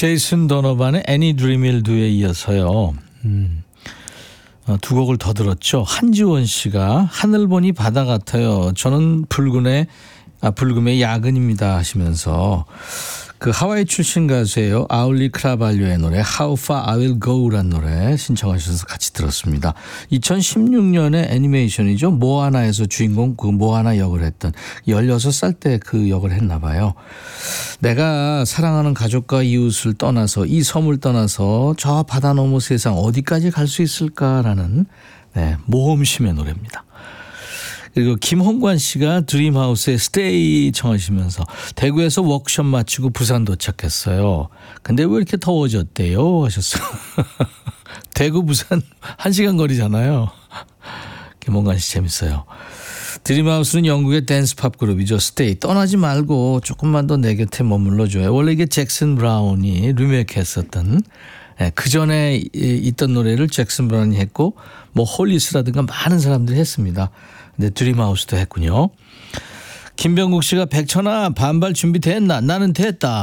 제이슨 도너반의 Any Dream Will Do에 이어서요. 두 곡을 더 들었죠. 한지원 씨가 하늘 보니 바다 같아요. 저는 붉음의 야근입니다 하시면서 그 하와이 출신 가수예요. 아울리 크라발료의 노래 How Far I Will Go라는 노래 신청하셔서 같이 들었습니다. 2016년의 애니메이션이죠. 모아나에서 주인공 그 모아나 역을 했던 16살 때 그 역을 했나 봐요. 내가 사랑하는 가족과 이웃을 떠나서 이 섬을 떠나서 저 바다 너머 세상 어디까지 갈 수 있을까라는 모험심의 노래입니다. 그리고 김홍관 씨가 드림하우스의 스테이 청하시면서 대구에서 워크숍 마치고 부산 도착했어요. 근데 왜 이렇게 더워졌대요 하셨어요. 대구 부산 1시간 거리잖아요. 김홍관 씨 재밌어요. 드림하우스는 영국의 댄스팝 그룹이죠. 스테이 떠나지 말고 조금만 더 내 곁에 머물러줘요. 원래 이게 잭슨 브라운이 리메이크했었던 그 전에 있던 노래를 잭슨 브라운이 했고 뭐 홀리스라든가 많은 사람들이 했습니다. 근데 드림하우스도 했군요. 김병국 씨가 백천아 반발 준비됐나? 나는 됐다.